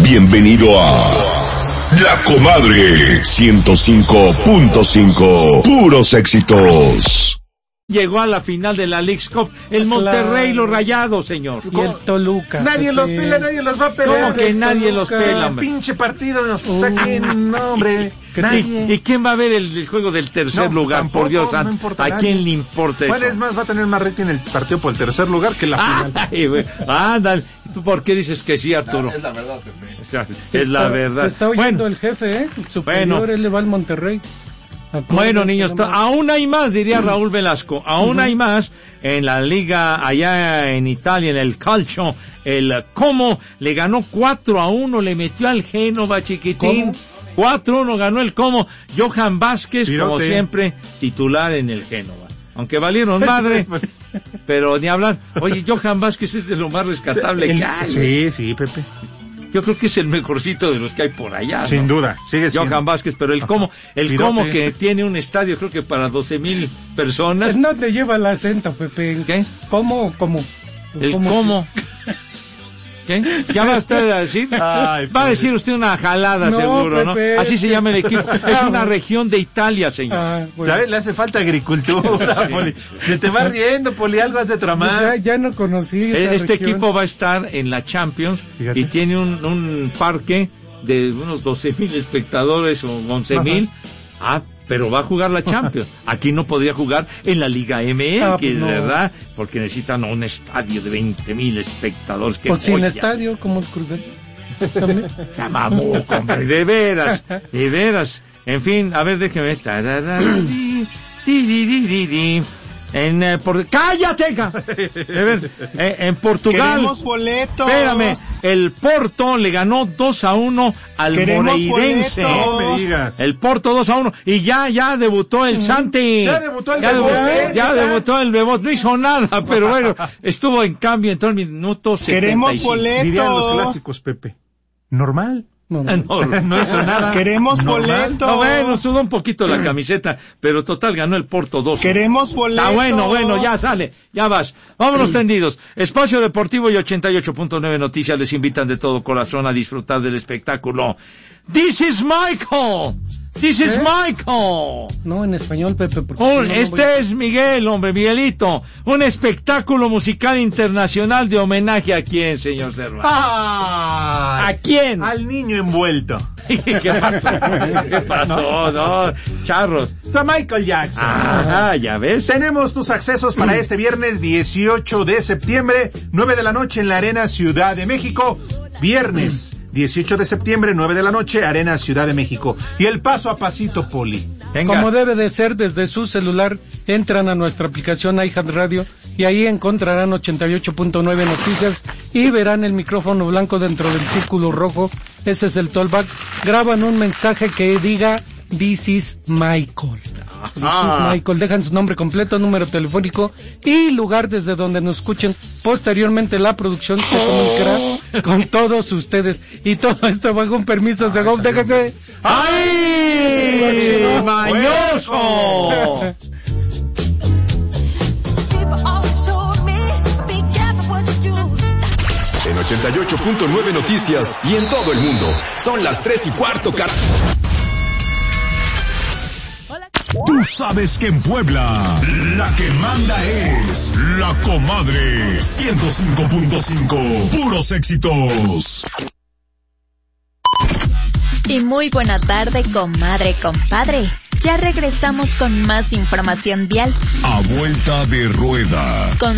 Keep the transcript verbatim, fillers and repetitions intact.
Bienvenido a La Comadre ciento cinco punto cinco. Puros éxitos. Llegó a la final de la Leagues Cup el Monterrey y los Rayados, señor. Y el Toluca. Nadie los pela, nadie los va a pelear. ¿Cómo que nadie los pela, hombre? Pinche partido nos saquen, no, hombre. ¿Y, ¿Y quién va a ver el, el juego del tercer no, lugar? Tampoco, por Dios, no ¿a, ¿a quién le importa eso? ¿Cuál es más? Va a tener más rating el partido por el tercer lugar que la final. Ay, güey, ándale. ¿Tú por qué dices que sí, Arturo? No, es la verdad, Pepe. O sea, es la verdad. Te está oyendo bueno, el jefe, ¿eh? Superior, bueno. él le va al Monterrey. Bueno, niños, aún hay más, diría Raúl Velasco, aún uh-huh. hay más en la liga allá en Italia, en el Calcio, el Como le ganó cuatro a uno, le metió al Génova, chiquitín. cuatro a uno ganó el Como. Johan Vázquez, Pirote. Como siempre, titular en el Génova. Aunque valieron madre, pero ni hablar. Oye, Johan Vázquez es de lo más rescatable el, que hay. Sí, sí, Pepe. Yo creo que es el mejorcito de los que hay por allá, sin ¿no? duda, sigue siendo. Johan Vázquez, pero el Como, el Pirote. Como que tiene un estadio, creo que para doce mil personas. No te lleva el acento, Pepe. ¿Qué? ¿Cómo? ¿Cómo? El ¿Cómo? ¿Cómo? ¿Qué? ¿Ya va usted a decir? Ay, va a decir usted una jalada, no, seguro, Pepe, ¿no? Así se llama el equipo. Es una región de Italia, señor. Ah, bueno. ¿Sabes? Le hace falta agricultura, Poli. Se te va riendo, Poli, algo has de tramar. Ya, ya no conocí esta Este región. equipo va a estar en la Champions. Fíjate. Y tiene un, un parque de unos doce mil espectadores o once mil. Ah, pero va a jugar la Champions. Aquí no podría jugar en la Liga M X, ah, pues no. ¿verdad? Porque necesitan un estadio de veinte mil espectadores. Pues sin estadio, como el Cruz Azul. Llamamos, hombre, de veras, de veras. En fin, a ver, déjeme. En, eh, por... ¡Cállate! Ver, eh, en Portugal. Queremos boletos. Espérame, el Porto le ganó dos a uno al Queremos Moreirense. No me digas. El Porto dos a uno. Y ya, ya debutó el Santi. Ya debutó el ya Bebot. Debutó, ¿eh? ya debutó el Bebot. No hizo nada, pero bueno, estuvo en cambio, entró en minuto setenta y cinco. Queremos boletos. Dirían los clásicos, Pepe. Normal. No, no. no, no hizo nada. Queremos boletos. No, bueno, sudó un poquito la camiseta, pero total ganó el Porto dos. Queremos boletos. Ah, bueno, bueno, ya sale, ya vas. Vámonos tendidos. Espacio Deportivo y ochenta y ocho punto nueve Noticias les invitan de todo corazón a disfrutar del espectáculo. This is Michael. This is ¿Eh? Michael. No, en español, Pepe. Un, si no, este no voy... es Miguel, hombre, Miguelito. Un espectáculo musical internacional de homenaje a quién, señor Cervantes. Ah, ¿A quién? Al niño envuelto. ¿Qué pasó? ¿Qué pasó? No, no, charros. A Michael Jackson. Ah, ya ves. Tenemos tus accesos para este viernes dieciocho de septiembre, nueve de la noche en la Arena Ciudad de México. Viernes dieciocho de septiembre, nueve de la noche, Arena Ciudad de México. Y el paso a pasito, Poli. Venga. Como debe de ser, desde su celular, entran a nuestra aplicación iHeartRadio y ahí encontrarán ochenta y ocho punto nueve Noticias y verán el micrófono blanco dentro del círculo rojo. Ese es el tollback. Graban un mensaje que diga This is Michael. This is Michael. Dejan su nombre completo, número telefónico y lugar desde donde nos escuchen. Posteriormente la producción se comunicará con todos ustedes. Y todo esto bajo un permiso de Gov. Déjese. ¡Ay! ¡Mañoso! En ochenta y ocho punto nueve Noticias y en todo el mundo. Son las tres y cuarto, car... Tú sabes que en Puebla la que manda es La Comadre ciento cinco punto cinco. Puros éxitos. Y muy buena tarde, comadre, compadre. Ya regresamos con más información vial. A vuelta de rueda. Con